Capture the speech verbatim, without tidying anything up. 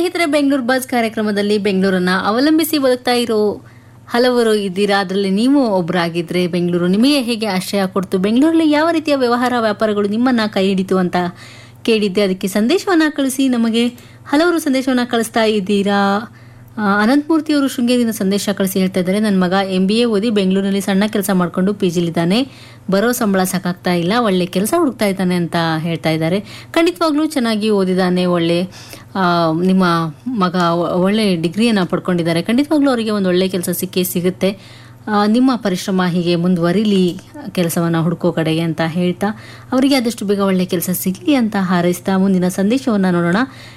ಸ್ನೇಹಿತರೆ, ಬೆಂಗಳೂರು ಬಸ್ ಕಾರ್ಯಕ್ರಮದಲ್ಲಿ ಬೆಂಗಳೂರನ್ನ ಅವಲಂಬಿಸಿ ಬದುಕ್ತಾ ಇರೋ ಹಲವರು ಇದ್ದೀರಾ. ಅದರಲ್ಲಿ ನೀವು ಒಬ್ಬರಾಗಿದ್ರೆ ಬೆಂಗಳೂರು ನಿಮಗೆ ಹೇಗೆ ಆಶ್ರಯ ಕೊಡ್ತು, ಬೆಂಗಳೂರಲ್ಲಿ ಯಾವ ರೀತಿಯ ವ್ಯವಹಾರ ವ್ಯಾಪಾರಗಳು ನಿಮ್ಮನ್ನ ಕೈ ಹಿಡಿತು ಅಂತ ಕೇಳಿದ್ದೆ. ಅದಕ್ಕೆ ಸಂದೇಶವನ್ನ ಕಳಿಸಿ. ನಮಗೆ ಹಲವರು ಸಂದೇಶವನ್ನ ಕಳಿಸ್ತಾ ಇದ್ದೀರಾ. ಅನಂತಮೂರ್ತಿಯವರು ಶೃಂಗೇರಿಯಿಂದ ಸಂದೇಶ ಕಳಿಸಿ ಹೇಳ್ತಾ ಇದ್ದಾರೆ, ನನ್ನ ಮಗ ಎಂ ಬಿ ಎ ಓದಿ ಬೆಂಗಳೂರಿನಲ್ಲಿ ಸಣ್ಣ ಕೆಲಸ ಮಾಡಿಕೊಂಡು ಪಿ ಜಿಲಿದ್ದಾನೆ. ಬರೋ ಸಂಬಳ ಸಾಕಾಗ್ತಾ ಇಲ್ಲ, ಒಳ್ಳೆ ಕೆಲಸ ಹುಡುಕ್ತಾ ಇದ್ದಾನೆ ಅಂತ ಹೇಳ್ತಾ ಇದ್ದಾರೆ. ಖಂಡಿತವಾಗ್ಲೂ ಚೆನ್ನಾಗಿ ಓದಿದ್ದಾನೆ, ಒಳ್ಳೆ ನಿಮ್ಮ ಮಗ ಒಳ್ಳೆ ಡಿಗ್ರಿಯನ್ನು ಪಡ್ಕೊಂಡಿದ್ದಾರೆ. ಖಂಡಿತವಾಗ್ಲೂ ಅವರಿಗೆ ಒಂದು ಒಳ್ಳೆ ಕೆಲಸ ಸಿಕ್ಕೇ ಸಿಗುತ್ತೆ. ನಿಮ್ಮ ಪರಿಶ್ರಮ ಹೀಗೆ ಮುಂದುವರಿಲಿ ಕೆಲಸವನ್ನು ಹುಡುಕೋ ಕಡೆಗೆ ಅಂತ ಹೇಳ್ತಾ ಅವರಿಗೆ ಆದಷ್ಟು ಬೇಗ ಒಳ್ಳೆ ಕೆಲಸ ಸಿಗಲಿ ಅಂತ ಹಾರೈಸ್ತಾ ಮುಂದಿನ ಸಂದೇಶವನ್ನು ನೋಡೋಣ.